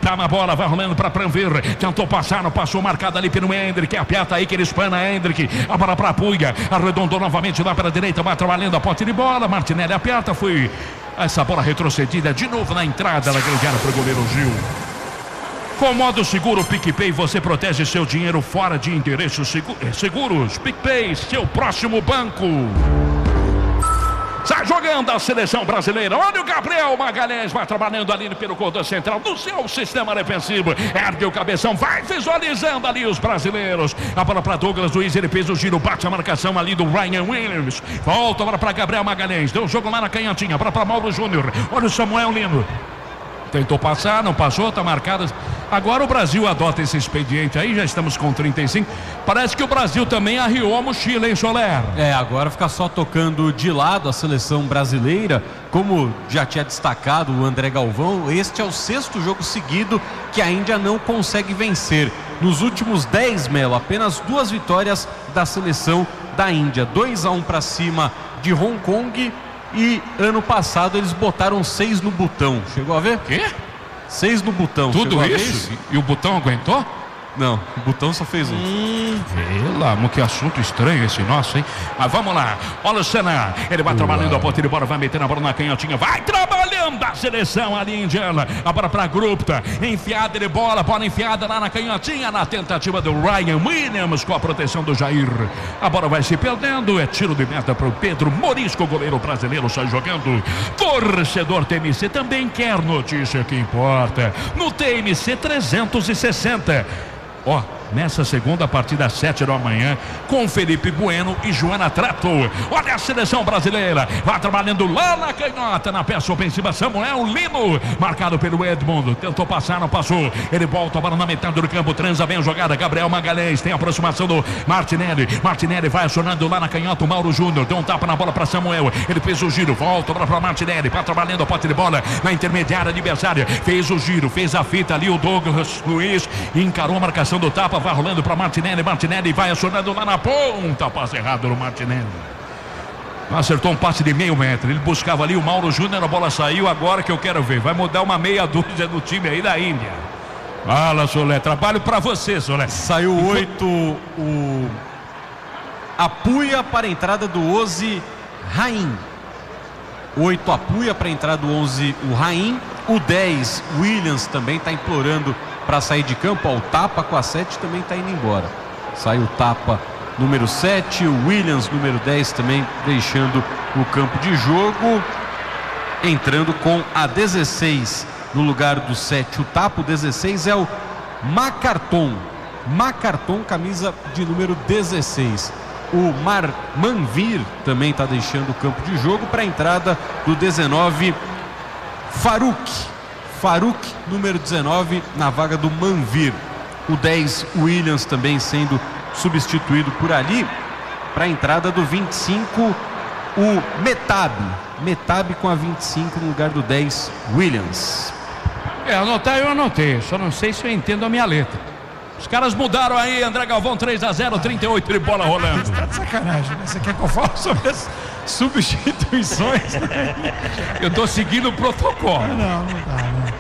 Tá na bola, vai rolando pra Pranver. Tentou passar, não passou, marcado ali pelo Hendrick. Aperta aí que ele espana Hendrick. A bola pra Puga. Arredondou novamente lá para a direita. Vai trabalhando a posse de bola. Martinelli aperta. Foi essa bola retrocedida de novo na entrada da grande área para o goleiro Gil. Com modo seguro PicPay, você protege seu dinheiro fora de endereços seguros. PicPay, seu próximo banco. Sai jogando a seleção brasileira. Olha o Gabriel Magalhães, vai trabalhando ali pelo corredor central do seu sistema defensivo. Ergue o cabeção, vai visualizando ali os brasileiros. A bola para Douglas Luiz, ele fez o giro, bate a marcação ali do Ryan Williams. Volta agora para Gabriel Magalhães, deu o jogo lá na canhotinha, para Mauro Júnior. Olha o Samuel Lino. Tentou passar, não passou, tá marcado. Agora o Brasil adota esse expediente aí, já estamos com 35. Parece que o Brasil também arriou a mochila, hein, Soler? Agora fica só tocando de lado a seleção brasileira. Como já tinha destacado o André Galvão, este é o 6º jogo seguido que a Índia não consegue vencer. Nos últimos 10, Melo, apenas 2 vitórias da seleção da Índia. 2-1 para cima de Hong Kong. E ano passado eles botaram 6 no botão. Chegou a ver? Quê? 6 no botão. Tudo isso? E o botão aguentou? Não, o botão só fez um. Vela, que assunto estranho esse nosso, hein? Mas vamos lá. Olha o Senna. Ele vai trabalhando a ponta de bola, vai metendo a bola na canhotinha. Vai trabalhando a seleção ali indiana. A bola para Grupta. Enfiada de bola enfiada lá na canhotinha. Na tentativa do Ryan Williams com a proteção do Jair. A bola vai se perdendo. É tiro de meta para o Pedro Morisco, goleiro brasileiro, sai jogando. Torcedor TMC também quer notícia que importa. No TMC 360. Nessa segunda partida às 7 da manhã, com Felipe Bueno e Joana Trato. Olha a seleção brasileira, vai trabalhando lá na canhota, na peça ofensiva, Samuel Lino, marcado pelo Edmundo, tentou passar, não passou, ele volta a bola na metade do campo, transa bem a jogada, Gabriel Magalhães, tem a aproximação do Martinelli vai acionando lá na canhota o Mauro Júnior, deu um tapa na bola para Samuel, ele fez o giro, volta para Martinelli, vai trabalhando a posse de bola na intermediária adversária, fez o giro, fez a fita ali, o Douglas Luiz encarou a marcação do tapa, vai rolando para Martinelli vai acionando lá na ponta, passe errado no Martinelli, acertou um passe de meio metro, ele buscava ali o Mauro Júnior, a bola saiu, agora que eu quero ver, vai mudar uma meia dúzia do time aí da Índia. Fala, Solé, trabalho para você, Solé. Saiu 8 o Apuia para a entrada do 11 Raim. 8 Apuia para a entrada do 11 o Raim. O 10 Williams também está implorando para sair de campo. O Tapa com a 7 também está indo embora. Saiu o Tapa número 7, o Williams número 10 também deixando o campo de jogo. Entrando com a 16 no lugar do 7 o Tapa. O 16 é o Macarton, camisa de número 16. O Manvir também está deixando o campo de jogo para a entrada do 19 Farouk, número 19, na vaga do Manvir. O 10, Williams, também sendo substituído por ali. Para a entrada do 25, o Metab com a 25 no lugar do 10, Williams. Anotar eu anotei, só não sei se eu entendo a minha letra. Os caras mudaram aí, André Galvão 3-0, 38 de bola rolando. Tá de sacanagem, né? Você quer que eu fale sobre as substituições? Eu tô seguindo o protocolo. Não dá, né?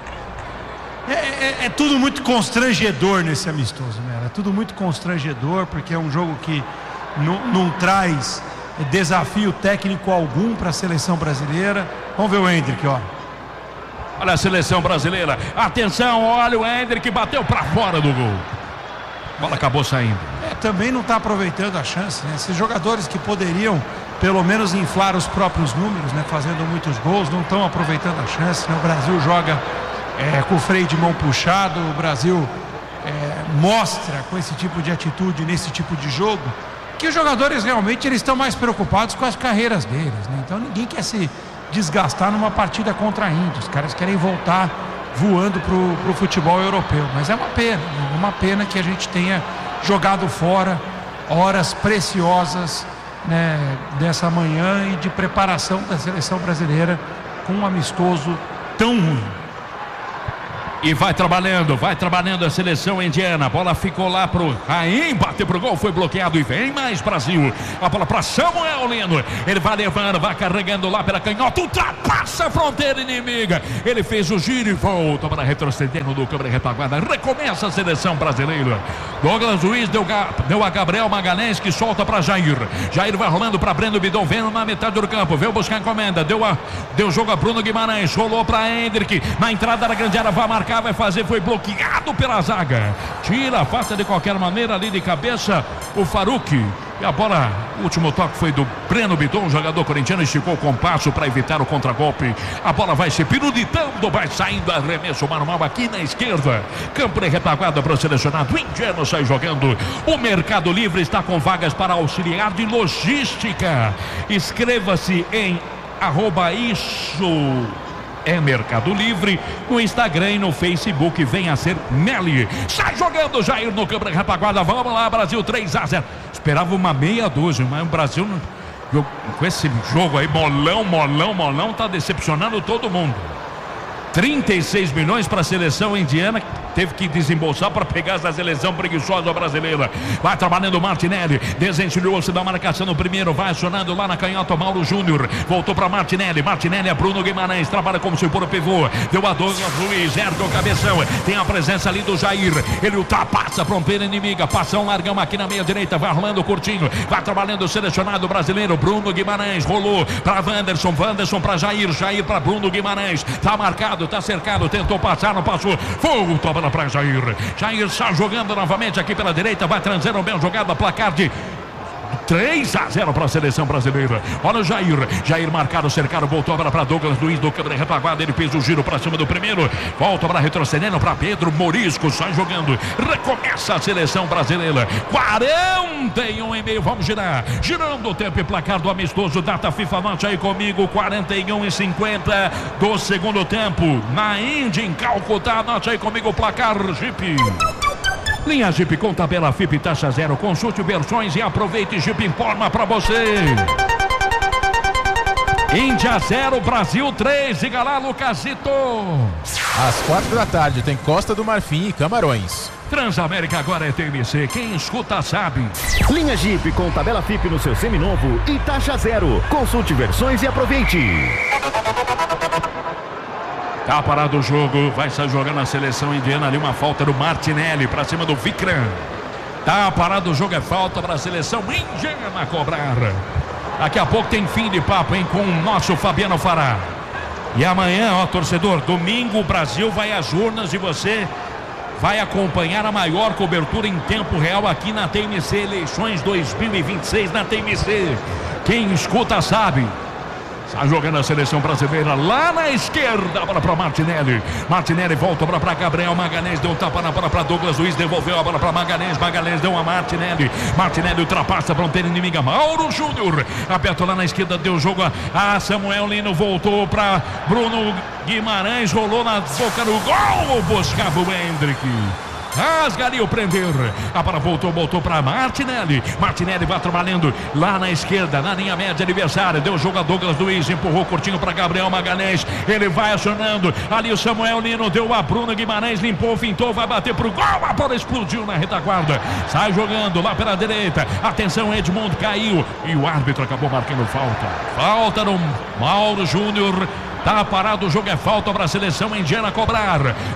É tudo muito constrangedor nesse amistoso, né? É tudo muito constrangedor, porque é um jogo que não traz desafio técnico algum para a seleção brasileira. Vamos ver o Hendrick, ó. Olha a seleção brasileira, atenção, olha o Hendrick, bateu para fora do gol. A bola acabou saindo. Também não está aproveitando a chance, né? Esses jogadores que poderiam pelo menos inflar os próprios números, né? Fazendo muitos gols, não estão aproveitando a chance, né? O Brasil joga com o freio de mão puxado, o Brasil mostra com esse tipo de atitude, nesse tipo de jogo, que os jogadores realmente eles estão mais preocupados com as carreiras deles, né? Então ninguém quer se desgastar numa partida contra a Índia. Os caras querem voltar voando pro futebol europeu, mas é uma pena que a gente tenha jogado fora horas preciosas, né, dessa manhã e de preparação da seleção brasileira com um amistoso tão ruim. E vai trabalhando a seleção indiana. A bola ficou lá pro Raim, bateu pro gol, foi bloqueado e vem mais Brasil. A bola para Samuel Lino. Ele vai levando, vai carregando lá pela canhota, ultrapassa a fronteira inimiga. Ele fez o giro e volta para retrocedendo do câmera retaguarda. Recomeça a seleção brasileira. Douglas Luiz deu a Gabriel Magalhães, que solta para Jair. Jair vai rolando para Breno Bidon, vendo na metade do campo, veio buscar a encomenda, deu jogo a Bruno Guimarães, rolou para Hendrick, na entrada da grande área, vai marcar, vai fazer, foi bloqueado pela zaga. Tira, afasta de qualquer maneira ali de cabeça o Faruque. E a bola, o último toque foi do Breno Bidon, jogador corintiano, esticou o compasso para evitar o contragolpe. A bola vai se pirulitando, vai saindo, arremesso manual aqui na esquerda. Campo de retaguarda para o selecionado indiano, sai jogando. O Mercado Livre está com vagas para auxiliar de logística. Inscreva-se em @isso é Mercado Livre no Instagram e no Facebook. Venha ser Meli. Sai jogando Jair no campo de retaguarda. Vamos lá, Brasil 3-0. Esperava uma meia dúzia, mas o Brasil com esse jogo aí, molão, tá decepcionando todo mundo. 36 milhões para a seleção indiana, teve que desembolsar para pegar essa seleção preguiçosa brasileira. Vai trabalhando o Martinelli, desencilhou-se da marcação no primeiro, vai acionando lá na canhota Mauro Júnior, voltou para Martinelli é Bruno Guimarães, trabalha como se for o pivô, deu a Douglas Luiz, ergue o cabeção, tem a presença ali do Jair, ele ultrapassa a fronteira inimiga, passa um largão aqui na meia direita, vai arrumando curtinho, vai trabalhando o selecionado brasileiro, Bruno Guimarães, rolou para Wanderson para Jair para Bruno Guimarães, tá marcado, tá cercado, tentou passar, não passou, voltou a bola para Jair está jogando novamente aqui pela direita, vai trazendo bem jogada, placar de 3-0 para a seleção brasileira. Olha o Jair marcado, cercado, voltou a bola para Douglas Luiz do câmera retaguarda, ele fez o giro para cima do primeiro, volta para retrocedendo para Pedro Morisco, sai jogando, recomeça a seleção brasileira. 41,5, vamos girar, girando o tempo e placar do amistoso, data FIFA, note aí comigo, 41,50 do segundo tempo, na Índia, em Calcutá, note aí comigo o placar, Jeep. Linha Jeep com tabela FIP taxa zero. Consulte versões e aproveite. Jeep informa para você. Índia 0, Brasil 3. Diga lá, Lucasito. Às 4 da tarde tem Costa do Marfim e Camarões. Transamérica agora é TMC. Quem escuta sabe. Linha Jeep com tabela FIP no seu seminovo e taxa zero. Consulte versões e aproveite. Tá parado o jogo, vai sair jogando a seleção indiana ali, uma falta do Martinelli para cima do Vikram. Tá parado o jogo, é falta para a seleção indiana cobrar. Daqui a pouco tem fim de papo, hein, com o nosso Fabiano Fará. E amanhã, ó, torcedor, domingo o Brasil vai às urnas e você vai acompanhar a maior cobertura em tempo real aqui na TMC, eleições 2026 na TMC. Quem escuta sabe. Está jogando a seleção brasileira lá na esquerda, bola para Martinelli. Martinelli volta para Gabriel Magalhães, deu um tapa na bola para Douglas Luiz, devolveu a bola para Magalhães. Magalhães deu a Martinelli. Martinelli ultrapassa a fronteira inimiga. Mauro Júnior apertou lá na esquerda, deu jogo a Samuel Lino, voltou para Bruno Guimarães, rolou na boca do gol, buscava o Hendrick. Rasgaria o prender. A bola voltou para Martinelli. Martinelli vai trabalhando lá na esquerda, na linha média adversária. Deu jogo a Douglas Luiz, empurrou curtinho para Gabriel Magalhães. Ele vai acionando. Ali o Samuel Lino deu a Bruno Guimarães, limpou, fintou, vai bater pro gol. A bola explodiu na retaguarda. Sai jogando lá pela direita. Atenção, Edmundo caiu. E o árbitro acabou marcando falta. Falta no Mauro Júnior. Tá parado o jogo, é falta para a seleção indiana cobrar.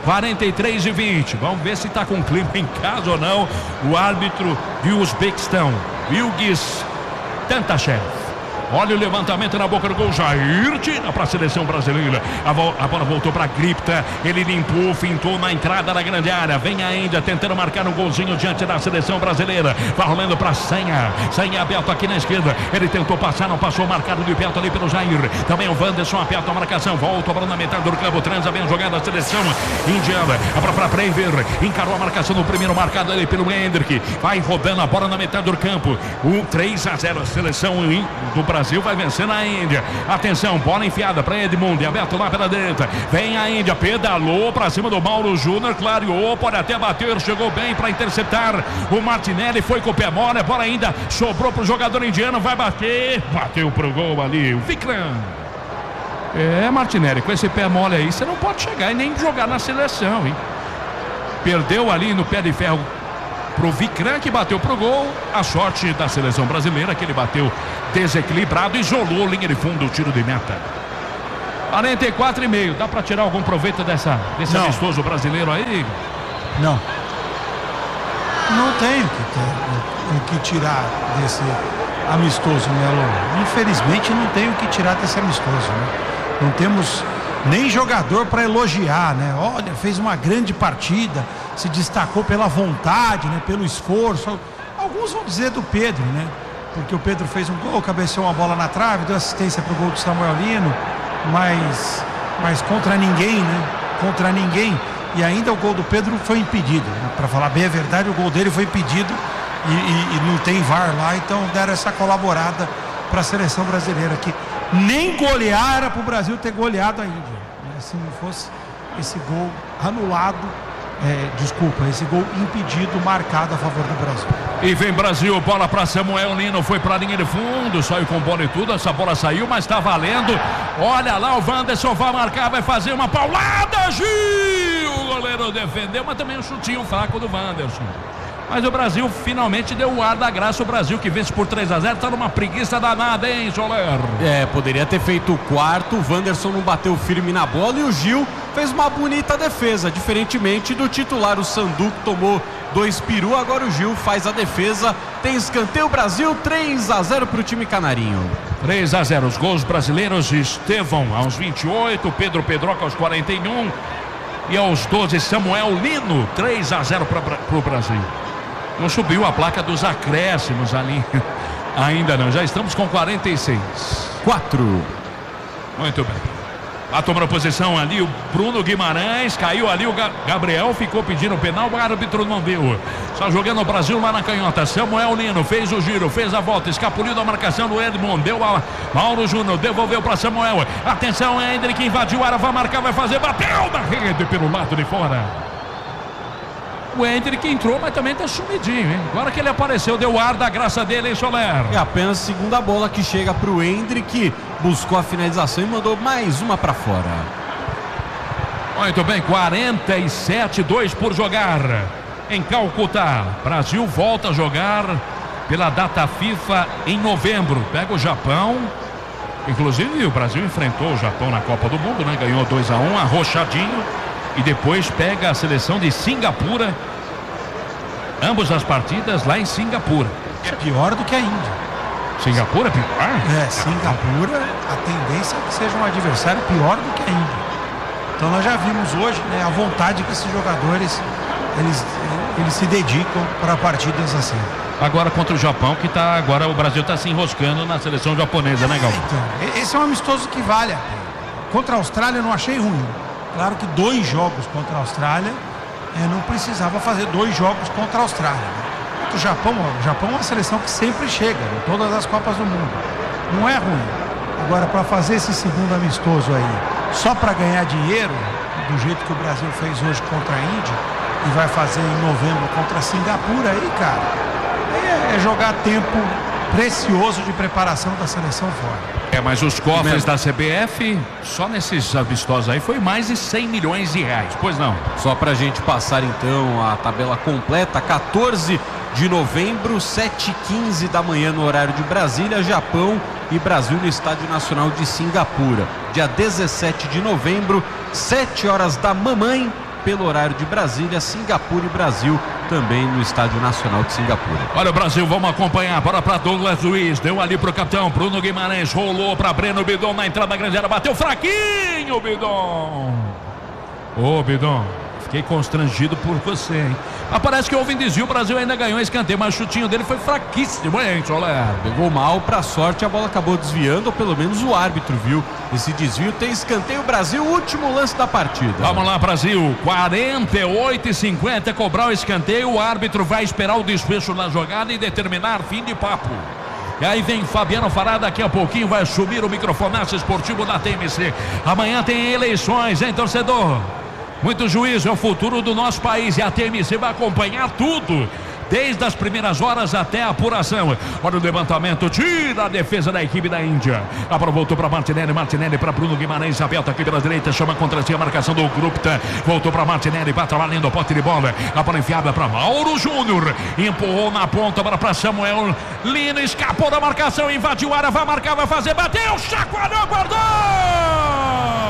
43-20. Vamos ver se tá com clima em casa ou não. O árbitro de Uzbequistão, Ilgiz Tantashev. Olha o levantamento na boca do gol. Jair tira para a seleção brasileira. A bola voltou para Gripta. Ele limpou, fintou na entrada da grande área. Vem a Índia tentando marcar um golzinho diante da seleção brasileira. Vai rolando para Sanha. Sanha aberto aqui na esquerda. Ele tentou passar, não passou. Marcado de perto ali pelo Jair. Também o Wanderson aperta a marcação. Volta a bola na metade do campo. Transa bem a jogada da seleção indiana. A bola para Prever. Encarou a marcação no primeiro, marcado ali pelo Hendrick. Vai rodando a bola na metade do campo. 3-0. A seleção do Brasil vai vencendo a Índia. Atenção, bola enfiada para Edmundo, aberto lá pela direita. Vem a Índia, pedalou para cima do Mauro Júnior, clareou, pode até bater, chegou bem para interceptar. O Martinelli foi com o pé mole, a bola ainda sobrou para o jogador indiano, vai bater, bateu pro gol ali, o Vikram. Martinelli, com esse pé mole aí, você não pode chegar e nem jogar na seleção, hein? Perdeu ali no pé de ferro pro Vicran, que bateu pro gol. A sorte da seleção brasileira, que ele bateu desequilibrado, isolou linha de fundo, o tiro de meta. 44,5. Dá pra tirar algum proveito desse amistoso brasileiro aí? Não. Não tem o que tirar desse amistoso, Melo. Infelizmente não tem o que tirar desse amistoso, né? Não temos nem jogador para elogiar, né? Olha, fez uma grande partida, se destacou pela vontade, né? Pelo esforço. Alguns vão dizer do Pedro, né? Porque o Pedro fez um gol, cabeceou uma bola na trave, deu assistência pro gol do Samuel Lino, mas contra ninguém, né? Contra ninguém. E ainda o gol do Pedro foi impedido, né? Para falar bem a verdade, o gol dele foi impedido e não tem VAR lá, então deram essa colaborada para a seleção brasileira aqui. Nem golear era para o Brasil ter goleado a Índia, né? Se não fosse esse gol anulado, esse gol impedido, marcado a favor do Brasil. E vem Brasil, bola para Samuel Lino, foi para a linha de fundo, saiu com bola e tudo, essa bola saiu, mas está valendo. Olha lá, o Wanderson vai marcar, vai fazer uma paulada, Gil! O goleiro defendeu, mas também um chutinho fraco do Wanderson. Mas o Brasil finalmente deu o ar da graça. O Brasil, que vence por 3-0, tá numa preguiça danada, hein, Soler? Poderia ter feito o quarto. O Wanderson não bateu firme na bola e o Gil fez uma bonita defesa, diferentemente do titular, o Sandu, que tomou 2 peru. Agora o Gil faz a defesa. Tem escanteio, Brasil, 3-0 pro time canarinho. 3-0, os gols brasileiros: Estevão aos 28, Pedro Pedroca aos 41 e aos 12 Samuel Lino. 3-0 pro Brasil. Não subiu a placa dos acréscimos ali. Ainda não, já estamos com 46. 4. Muito bem. A tomando posição ali o Bruno Guimarães, caiu ali o Gabriel, ficou pedindo penal, o árbitro não viu. Só jogando o Brasil lá na canhota. Samuel Lino fez o giro, fez a volta, escapuliu da marcação do Edmond, deu a Mauro Júnior, devolveu para Samuel. Atenção, Hendrick invadiu a área, vai marcar, vai fazer, bateu na rede pelo lado de fora. O Hendrick entrou, mas também tá sumidinho, hein? Agora que ele apareceu, deu ar da graça dele, hein, Soler? É apenas a segunda bola que chega pro Hendrick, buscou a finalização e mandou mais uma para fora. Muito bem, 47, 2 por jogar em Calcutá. Brasil volta a jogar pela data FIFA em novembro. Pega o Japão. Inclusive o Brasil enfrentou o Japão na Copa do Mundo, né? Ganhou 2-1, arrochadinho. E depois pega a seleção de Singapura. Ambas as partidas lá em Singapura. É pior do que a Índia. Singapura é pior? Singapura, a tendência é que seja um adversário pior do que a Índia. Então nós já vimos hoje, né, a vontade que esses jogadores eles se dedicam para partidas assim. Agora contra o Japão, que tá, agora o Brasil está se enroscando na seleção japonesa, né, Galvão? Então, esse é um amistoso que vale a pena. Contra a Austrália eu não achei ruim. Claro que 2 jogos contra a Austrália, não precisava fazer 2 jogos contra a Austrália. Contra o Japão é uma seleção que sempre chega em todas as Copas do Mundo. Não é ruim. Agora, para fazer esse segundo amistoso aí, só para ganhar dinheiro, do jeito que o Brasil fez hoje contra a Índia, e vai fazer em novembro contra a Singapura, aí, cara, é jogar tempo precioso de preparação da seleção fora. Mas os cofres da CBF, só nesses amistosos aí, foi mais de 100 milhões de reais, pois não? Só pra gente passar então a tabela completa: 14 de novembro, 7h15 da manhã no horário de Brasília, Japão e Brasil no Estádio Nacional de Singapura. Dia 17 de novembro, 7 horas da mamãe, pelo horário de Brasília, Singapura e Brasil também no Estádio Nacional de Singapura. Olha o Brasil, vamos acompanhar, bora para Douglas Luiz, deu ali pro capitão Bruno Guimarães, rolou para Breno Bidon na entrada da grande área, bateu fraquinho, Bidon. Ô, Bidon, fiquei constrangido por você, hein? Mas parece que houve um desvio, o Brasil ainda ganhou escanteio, mas o chutinho dele foi fraquíssimo, hein, Soler? Pegou mal, pra sorte a bola acabou desviando, ou pelo menos o árbitro viu esse desvio. Tem escanteio, Brasil, último lance da partida. Vamos lá, Brasil, 48:50, cobrar o escanteio, o árbitro vai esperar o desfecho na jogada e determinar fim de papo. E aí vem Fabiano Fará, daqui a pouquinho vai assumir o microfonaço esportivo da TMC. Amanhã tem eleições, hein, torcedor? Muito juízo, é o futuro do nosso país e a TMC vai acompanhar tudo desde as primeiras horas até a apuração. Olha o levantamento, tira a defesa da equipe da Índia. A bola voltou para Martinelli para Bruno Guimarães, aberto aqui pela direita, chama contra si a marcação do Gupta. Voltou para Martinelli, vai trabalhando o pote de bola. A bola enfiada para Mauro Júnior, empurrou na ponta para Samuel Lino, escapou da marcação, invadiu a área, vai marcar, vai fazer, bateu, chacoalhou, guardou!